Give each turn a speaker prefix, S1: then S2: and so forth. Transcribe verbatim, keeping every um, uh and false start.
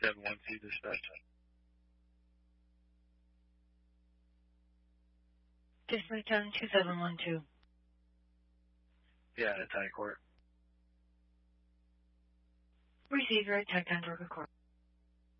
S1: seven one two dispatch.
S2: Dispatch on two seven one two.
S1: Yeah, attack court.
S2: Receive your attack under record.